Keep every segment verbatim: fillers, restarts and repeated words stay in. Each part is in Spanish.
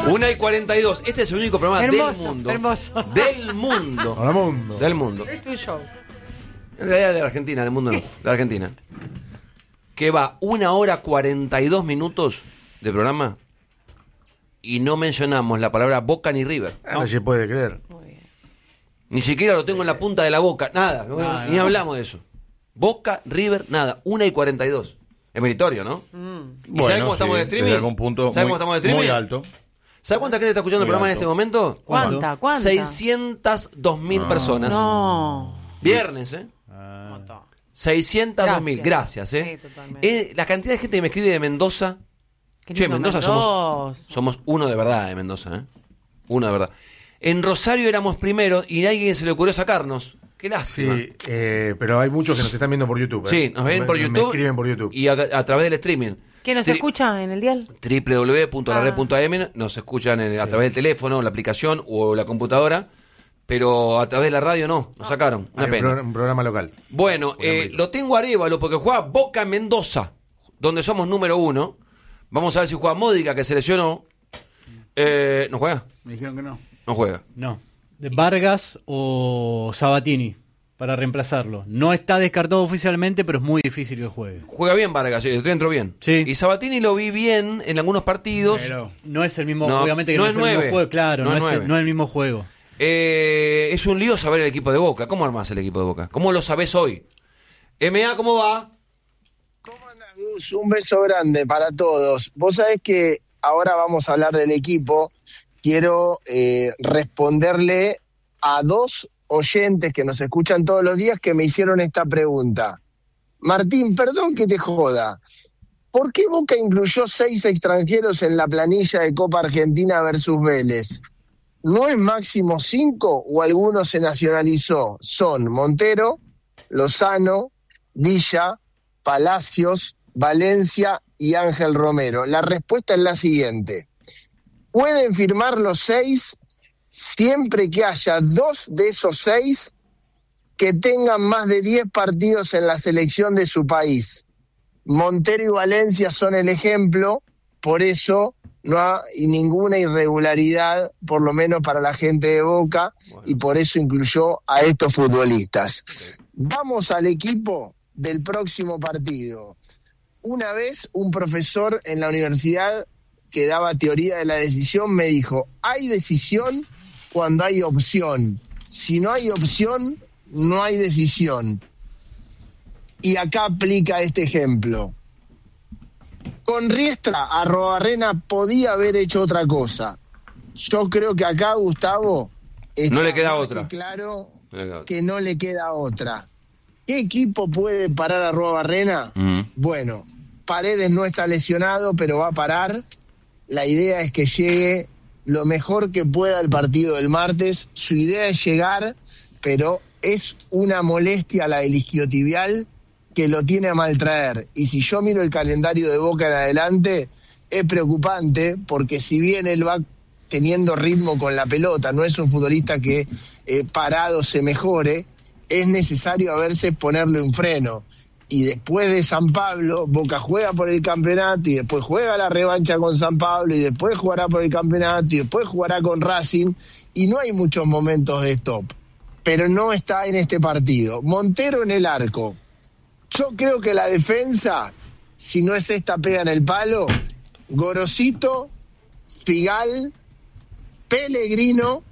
Una y cuarenta y dos. Este es el único programa hermoso, del mundo. Hermoso. Del mundo. Hola, mundo. Del mundo. Es un show. En realidad de la Argentina, del mundo no. De la Argentina. Que va una hora cuarenta y dos minutos de programa y no mencionamos la palabra Boca ni River. Ah, no se puede creer. Muy bien. Ni siquiera lo tengo en la punta de la boca. Nada. No, ni no. hablamos de eso. Boca, River, nada. Una y cuarenta y dos. Es meritorio, ¿no? Mm. ¿Y saben cómo estamos de streaming? Desde algún punto ¿Saben muy, cómo estamos de streaming? muy alto. ¿Sabe cuánta gente está escuchando el Muy programa en alto. este momento? ¿Cuánta? ¿Cuánta? seiscientas dos mil No. personas. No. Viernes, ¿eh? Un montón. seiscientas dos mil. Gracias. Gracias, ¿eh? Sí, totalmente. Eh, La cantidad de gente que me escribe de Mendoza. Qué Che, lindo Mendoza somos, Mendoza. somos uno de verdad de Mendoza, ¿eh? Uno de verdad. En Rosario éramos primeros y a alguien se le ocurrió sacarnos. Qué lástima. Sí, eh, pero hay muchos que nos están viendo por YouTube. ¿eh? Sí, nos ven Me- por me YouTube. escriben por YouTube. Y a, a través del streaming. ¿Qué nos Tri- escucha en el dial? doble u doble u doble u punto la red punto a eme, nos escuchan en- a través del teléfono, la aplicación o la computadora, pero a través de la radio no, nos sacaron, una Hay un, pena. programa, un programa local. Bueno, eh, lo tengo a Arévalo porque juega Boca en Mendoza, donde somos número uno. Vamos a ver si juega Módica, que se lesionó. Eh, ¿No juega? Me dijeron que no. No juega. No. De Vargas o Sabatini para reemplazarlo. No está descartado oficialmente, pero es muy difícil que juegue. Juega bien Vargas, sí, dentro bien. Sí. Y Sabatini lo vi bien en algunos partidos. Pero no es el mismo, No, obviamente que no no, es es el nueve. mismo juego, claro, No no, es es, nueve. no es el mismo juego. Eh, es un lío saber el equipo de Boca. ¿Cómo armás el equipo de Boca? ¿Cómo lo sabés hoy? M A, ¿cómo va? ¿Cómo andás, Gus? Un beso grande para todos. Vos sabés que ahora vamos a hablar del equipo. Quiero eh, responderle a dos oyentes que nos escuchan todos los días que me hicieron esta pregunta. Martín, perdón que te joda. ¿Por qué Boca incluyó seis extranjeros en la planilla de Copa Argentina versus Vélez? ¿No es máximo cinco o alguno se nacionalizó? Son Montero, Lozano, Villa, Palacios, Valencia y Ángel Romero. La respuesta es la siguiente. Pueden firmar los seis siempre que haya dos de esos seis que tengan más de diez partidos en la selección de su país. Montero y Valencia son el ejemplo, por eso no hay ninguna irregularidad, por lo menos para la gente de Boca, bueno. Y por eso incluyó a estos futbolistas. Okay. Vamos al equipo del próximo partido. Una vez un profesor en la universidad que daba teoría de la decisión me dijo, hay decisión cuando hay opción. Si no hay opción, no hay decisión. Y acá aplica este ejemplo. Con Riestra, Arrobarrena podía haber hecho otra cosa. Yo creo que acá, Gustavo, no le queda otra. Claro no le queda otra. Que no le queda otra. ¿Qué equipo puede parar a Arrobarrena? Uh-huh. Bueno, Paredes no está lesionado, pero va a parar. La idea es que llegue lo mejor que pueda el partido del martes. Su idea es llegar, pero es una molestia la del isquiotibial que lo tiene a maltraer. Y si yo miro el calendario de Boca en adelante, es preocupante, porque si bien él va teniendo ritmo con la pelota, no es un futbolista que eh, parado se mejore, es necesario a veces ponerle un freno. Y después de San Pablo, Boca juega por el campeonato, y después juega la revancha con San Pablo, y después jugará por el campeonato, y después jugará con Racing, y no hay muchos momentos de stop. Pero no está en este partido. Montero en el arco. Yo creo que la defensa, si no es esta pega en el palo, Gorosito, Figal, Pellegrino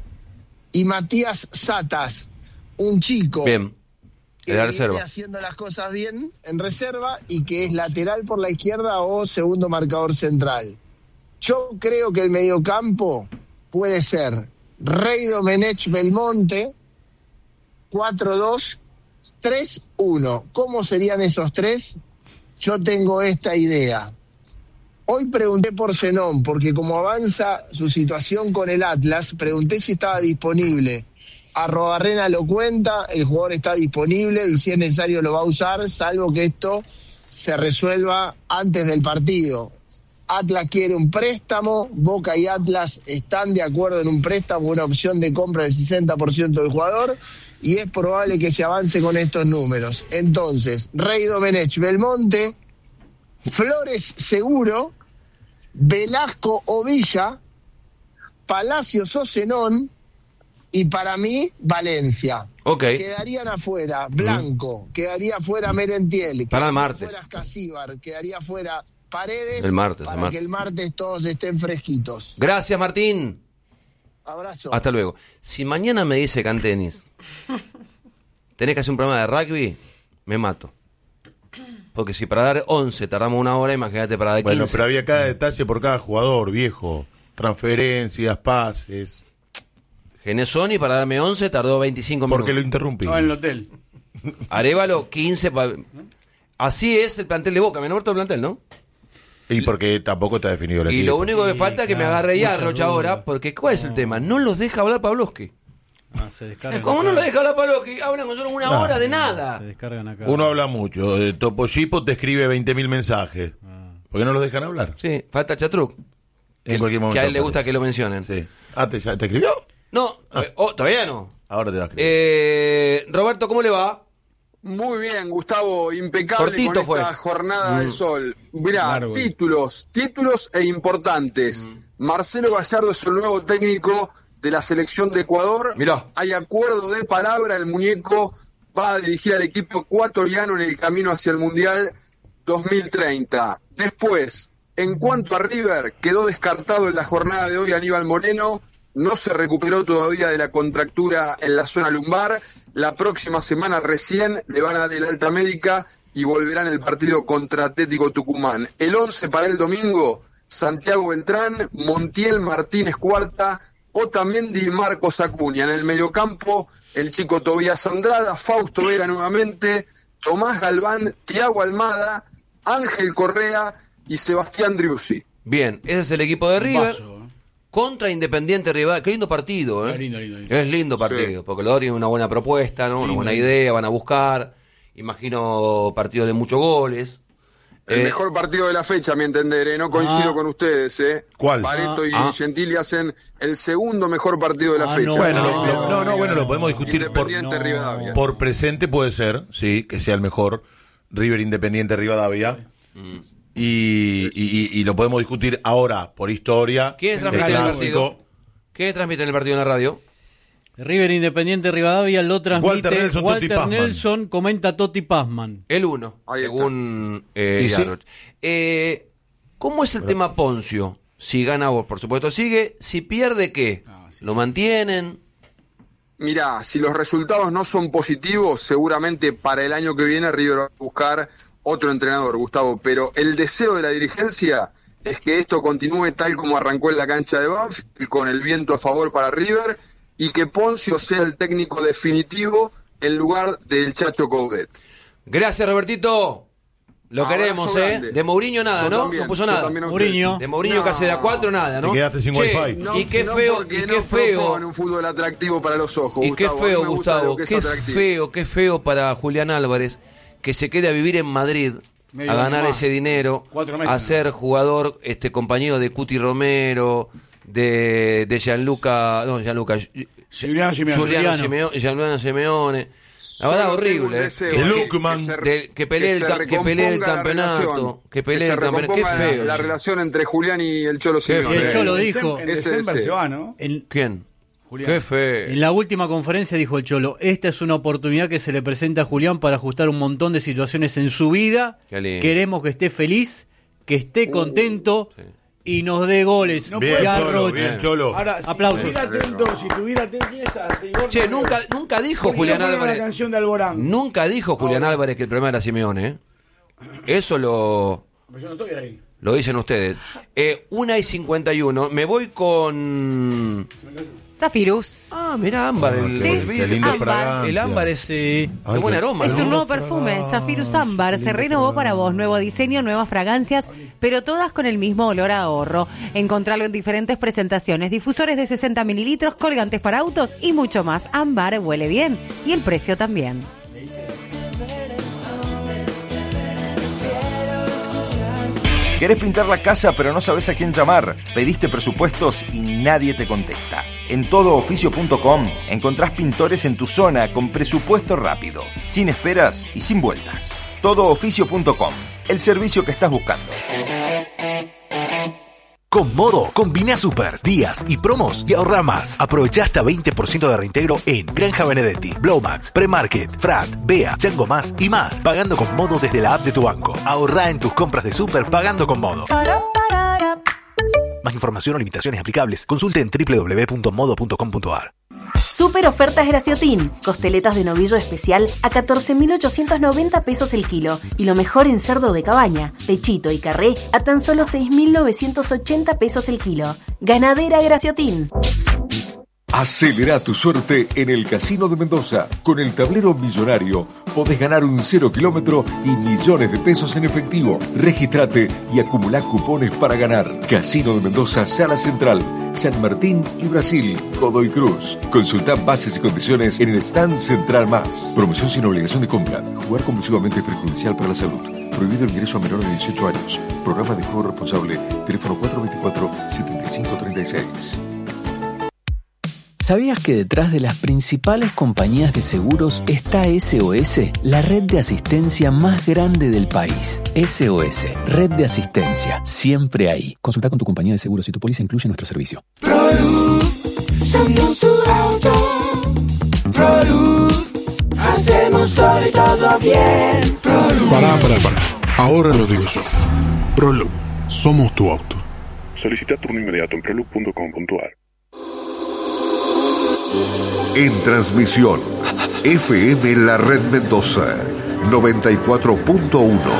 y Matías Satas, un chico bien. que la viene reserva. haciendo las cosas bien en reserva y que es lateral por la izquierda o segundo marcador central. Yo creo que el mediocampo puede ser Rey Domenech Belmonte, cuatro dos tres uno. ¿Cómo serían esos tres? Yo tengo esta idea. Hoy pregunté por Zenón, porque como avanza su situación con el Atlas, pregunté si estaba disponible. Arrobarrena lo cuenta, el jugador está disponible y si es necesario lo va a usar, salvo que esto se resuelva antes del partido. Atlas quiere un préstamo, Boca y Atlas están de acuerdo en un préstamo, una opción de compra del sesenta por ciento del jugador, y es probable que se avance con estos números. Entonces, Rey Domenech Belmonte, Flores seguro, Velasco o Villa, Palacios o Zenón, y para mí, Valencia. Ok. Quedarían afuera Blanco, mm. quedaría afuera Merentiel, para el quedaría martes. afuera Casíbar, quedaría afuera Paredes, el martes, para el martes. que el martes todos estén fresquitos. Gracias, Martín. Abrazo. Hasta luego. Si mañana me dice Cantenis, tenés que hacer un programa de rugby, me mato. Porque si para dar once tardamos una hora, imagínate para dar quince. Bueno, pero había cada detalle por cada jugador, viejo. Transferencias, pases. Genesoni para darme once tardó veinticinco minutos. Porque lo interrumpí. Estaba en el hotel. Arévalo, quince. Pa... Así es el plantel de Boca. Me muerto el plantel, ¿no? Y porque tampoco está definido el Y equipo. lo único que Sí, falta es que me claro, agarre ya muchas Rocha dudas. ahora. Porque ¿cuál es el tema? No los deja hablar Pavlovsky. Ah, se descargan ¿Cómo acá. no lo deja hablar Pavlovsky? Hablan con solo una Ah, hora de Se nada. descargan acá. Uno habla mucho. Eh, Topo Chipo te escribe veinte mil mensajes. ¿Por qué no los dejan hablar? Sí, falta Chatruc. En cualquier momento Que a él le aparece. gusta que lo mencionen. Sí. Ah, ¿te, ¿te escribió? No, eh, oh, todavía no. Ahora te va a escribir. Eh, Roberto, ¿cómo le va? Muy bien, Gustavo, impecable Cortito con fue. esta jornada Mm. del sol. Mirá, Largo. títulos, títulos e importantes. Marcelo Gallardo es el nuevo técnico de la selección de Ecuador. Mirá. Hay acuerdo de palabra, el muñeco va a dirigir al equipo ecuatoriano en el camino hacia el Mundial dos mil treinta. Después, en cuanto a River, quedó descartado en la jornada de hoy Aníbal Moreno, no se recuperó todavía de la contractura en la zona lumbar. La próxima semana recién le van a dar el alta médica y volverá en el partido contra Atlético Tucumán. El once para el domingo, Santiago Beltrán, Montiel Martínez Cuarta, Otamendi, Marcos Acuña. En el mediocampo, el chico Tobías Andrada, Fausto Vera nuevamente, Tomás Galván, Thiago Almada, Ángel Correa y Sebastián Driussi. Bien, ese es el equipo de River. Paso, ¿eh? Contra Independiente Rivadavia. Qué lindo partido, ¿eh? Es lindo, lindo, lindo. Es lindo partido, Sí. porque los dos tienen una buena propuesta, ¿no? Una Lindo, buena lindo. idea, van a buscar. Imagino partidos de muchos goles. El Eh, mejor partido de la fecha, a mi entender, ¿eh? No coincido Ah. con ustedes, ¿eh? ¿Cuál? Pareto y Ah. Gentili hacen el segundo mejor partido de la Ah, fecha. no. Bueno, No, no, no, no, bueno, lo podemos discutir por, Independiente No. Rivadavia. por presente, puede ser, sí, que sea el mejor River Independiente Rivadavia. Y, y, y- y lo podemos discutir ahora por historia. ¿Quiénes el transmiten el clásico. partido? ¿Quiénes transmiten el partido en la radio? River Independiente Rivadavia lo transmite Walter Nelson, Totti Walter Pazman. Nelson, comenta Totti Pazman. El uno, Ahí está. según eh, ¿Y sí? Yarroch. Eh, ¿Cómo es el tema Poncio? Si gana vos, por supuesto, sigue. Si pierde, ¿qué? Ah, sí. ¿Lo mantienen? Mirá, si los resultados no son positivos, seguramente para el año que viene River va a buscar otro entrenador, Gustavo. Pero el deseo de la dirigencia es que esto continúe tal como arrancó en la cancha de Banfield, con el viento a favor para River, y que Poncio sea el técnico definitivo en lugar del Chacho Coudet. Gracias, Robertito. Lo Abrazo queremos, ¿eh? grande. De Mourinho nada, Yo ¿no? también, no puso yo nada. también a ustedes. Mourinho. De Mourinho No. que hace de a cuatro, nada, ¿no? Te quedaste sin Che, wifi. No, y qué no feo, porque y no qué feo. propone un fútbol atractivo para los ojos, Y qué Gustavo. A mí feo, me gusta lo Gustavo, que es qué atractivo. feo, qué feo para Julián Álvarez que se quede a vivir en Madrid Medio a ganar año más. ese dinero, Cuatro meses, a ¿no? ser jugador, este compañero de Cuti Romero, de, de Gianluca, no, Gianluca, Giuliano Simeone. Giuliano Giuliano. Simeone, Giuliano Simeone. La verdad, Solo tengo un horrible. ¿eh? deseo, Que que- Lukman, que se- de- que pelee el se ca- que pelee el recomponga la campeonato, relación, que pelee se el campeonato. Qué recomponga feo, la che. relación entre Julián y el Cholo Qué Simeone. feo. El Cholo En dijo, decem- En Ese diciembre deseo. se va, ¿no? en, ¿Quién? Julián. Qué feo. en la última conferencia dijo el Cholo, esta es una oportunidad que se le presenta a Julián para ajustar un montón de situaciones en su vida. Qué lindo. Queremos que esté feliz, que esté contento sí. y nos dé goles. No Bien, puede- Ya, Cholo, Rocha. bien, Cholo. Ahora, si Aplausos. estuviera atento, si estuviera atento, ¿quién está? Che, nunca, nunca dijo ¿Por qué Julián no ponemos Álvarez. la canción de Alborán? Nunca dijo Julián Ahora. Álvarez que el problema era Simeone, ¿eh? Eso lo, Yo no estoy ahí. lo dicen ustedes. Eh, una y cincuenta y uno. Me voy con... Zafirus. Ah, mira, ámbar. El, Sí, el- Qué linda ámbar. fragancia. el ámbar es... Sí. Qué Ay, buen qué- aroma, Es ¿no? un nuevo perfume, Zafirus Ámbar. Se renovó para vos, nuevo diseño, nuevas fragancias, pero todas con el mismo olor a ahorro. Encontralo en diferentes presentaciones, difusores de sesenta mililitros, colgantes para autos y mucho más. Ámbar huele bien y el precio también. ¿Querés pintar la casa pero no sabés a quién llamar? Pediste presupuestos y nadie te contesta. En todo oficio punto com encontrás pintores en tu zona con presupuesto rápido, sin esperas y sin vueltas. todo oficio punto com, el servicio que estás buscando. Con Modo, combina super, días y promos y ahorra más. Aprovecha hasta veinte por ciento de reintegro en Granja Benedetti, Blowmax, Premarket, Frat, Bea, Chango Más y más, pagando con Modo desde la app de tu banco. Ahorra en tus compras de super pagando con Modo. Más información o limitaciones aplicables, consulte en doble u doble u doble u punto modo punto com punto a r. Super ofertas Graciotin. Costeletas de novillo especial a catorce mil ochocientos noventa pesos el kilo. Y lo mejor en cerdo de cabaña, pechito y carré a tan solo seis mil novecientos ochenta pesos el kilo. Ganadera Graciotin. Acelera tu suerte en el Casino de Mendoza. Con el tablero millonario podés ganar un cero kilómetro y millones de pesos en efectivo. Regístrate y acumulá cupones para ganar. Casino de Mendoza, Sala Central, San Martín y Brasil, Godoy Cruz. Consultá bases y condiciones en el stand Central Más. Promoción sin obligación de compra. Jugar compulsivamente es perjudicial para la salud. Prohibido el ingreso a menores de dieciocho años. Programa de juego responsable. Teléfono cuatro dos cuatro, siete cinco tres seis. ¿Sabías que detrás de las principales compañías de seguros está S O S, la red de asistencia más grande del país? S O S, red de asistencia, siempre ahí. Consulta con tu compañía de seguros si tu póliza incluye nuestro servicio. ProLuz, somos tu auto. ProLuz, hacemos todo y todo bien. ProLuz. Pará, pará, pará. Ahora lo digo yo. ProLuz, somos tu auto. Solicita turno inmediato en proluz punto com punto a r. En transmisión, F M La Red Mendoza, noventa y cuatro punto uno.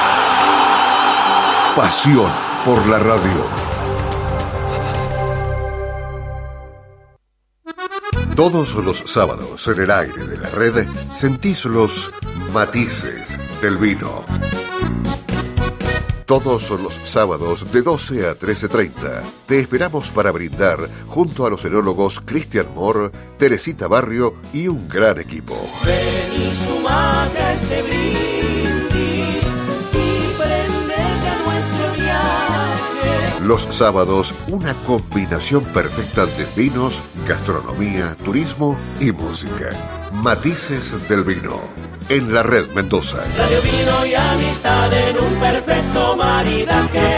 Pasión por la radio. Todos los sábados en el aire de la red sentís los matices del vino. Todos los sábados de doce a trece treinta te esperamos para brindar junto a los enólogos Cristian Moore, Teresita Barrio y un gran equipo. Ven y sumate a este brindis y prendete a nuestro viaje. Los sábados, una combinación perfecta de vinos, gastronomía, turismo y música. Matices del vino. En la Red Mendoza. Radio, vino y amistad en un perfecto maridaje.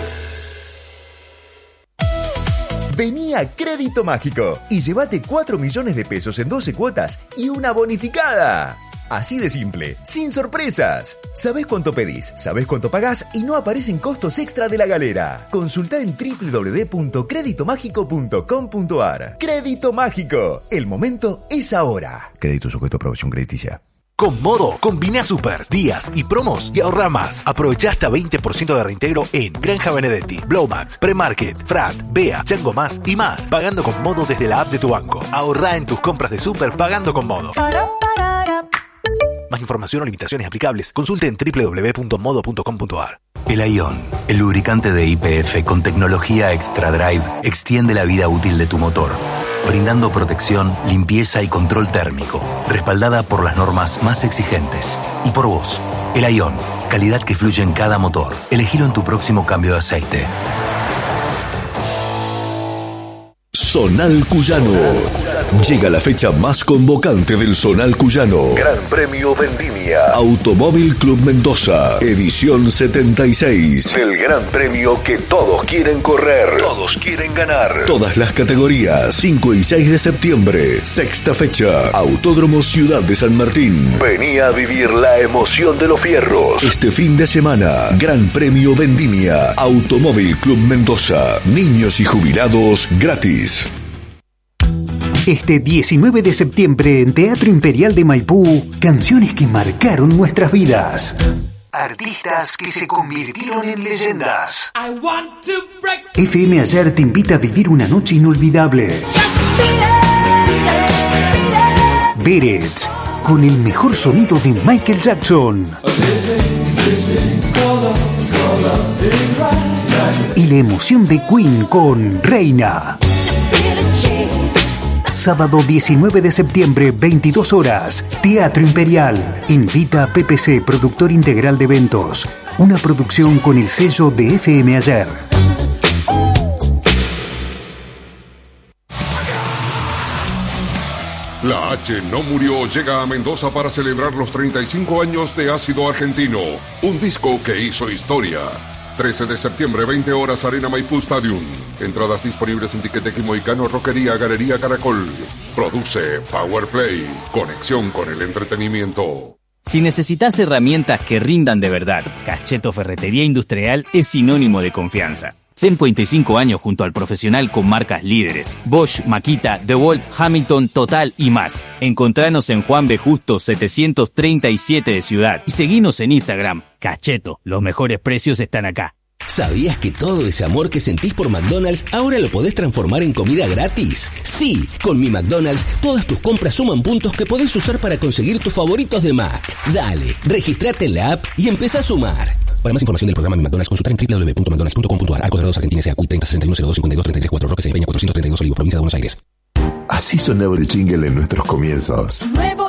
Vení a Crédito Mágico y llévate cuatro millones de pesos en doce cuotas y una bonificada. Así de simple, sin sorpresas. Sabés cuánto pedís, sabés cuánto pagás y no aparecen costos extra de la galera. Consultá en doble u doble u doble u punto crédito mágico punto com punto a r. Crédito Mágico. El momento es ahora. Crédito sujeto a aprobación crediticia. Con Modo, combina super, días y promos y ahorra más. Aprovecha hasta veinte por ciento de reintegro en Granja Benedetti, Blowmax, Premarket, Frat, Bea, Chango Más y más, pagando con Modo desde la app de tu banco. Ahorra en tus compras de super pagando con Modo. Más información o limitaciones aplicables, consulte en doble u doble u doble u punto modo punto com punto a r. El Ion, el lubricante de Y P F con tecnología Extra Drive, extiende la vida útil de tu motor, brindando protección, limpieza y control térmico, respaldada por las normas más exigentes. Y por vos, el Ion, calidad que fluye en cada motor. Elegilo en tu próximo cambio de aceite. Zonal Cuyano. Llega la fecha más convocante del Zonal Cuyano. Gran Premio Vendimia. Automóvil Club Mendoza, edición setenta y seis. El gran premio que todos quieren correr. Todos quieren ganar. Todas las categorías, cinco y seis de septiembre. Sexta fecha, Autódromo Ciudad de San Martín. Vení a vivir la emoción de los fierros. Este fin de semana, Gran Premio Vendimia. Automóvil Club Mendoza. Niños y jubilados gratis. Este diecinueve de septiembre en Teatro Imperial de Maipú, canciones que marcaron nuestras vidas. Artistas que se convirtieron en leyendas. F M Ayer te invita a vivir una noche inolvidable. Berets, con el mejor sonido de Michael Jackson. Y la emoción de Queen con Reina. Sábado diecinueve de septiembre, veintidós horas. Teatro Imperial. Invita a P P C, productor integral de eventos. Una producción con el sello de F M Ayer. La H no murió llega a Mendoza para celebrar los treinta y cinco años de Ácido Argentino. Un disco que hizo historia. trece de septiembre, veinte horas, Arena Maipú Stadium. Entradas disponibles en Tiquetex Moicano, Roquería, Galería Caracol. Produce Power Play. Conexión con el entretenimiento. Si necesitas herramientas que rindan de verdad, Cacheto Ferretería Industrial es sinónimo de confianza. cincuenta y cinco años junto al profesional con marcas líderes: Bosch, Makita, DeWalt, Hamilton, Total y más. Encontranos en Juan B. Justo setecientos treinta y siete de Ciudad y seguinos en Instagram. Cacheto, los mejores precios están acá. ¿Sabías que todo ese amor que sentís por McDonald's ahora lo podés transformar en comida gratis? Sí, con Mi McDonald's todas tus compras suman puntos que podés usar para conseguir tus favoritos de Mac. Dale, registrate en la app y empezá a sumar. Para más información del programa Mi McDonald's, consultar en doble u doble u doble u punto mcdonalds punto com punto a r. Arcos Dorados, Argentina, S A C U I treinta sesenta y uno cero dos cincuenta y dos treinta y tres cuatro, Roque, Peña cuatrocientos treinta y dos, Olivos, provincia de Buenos Aires. Así sonaba el jingle en nuestros comienzos. Nuevo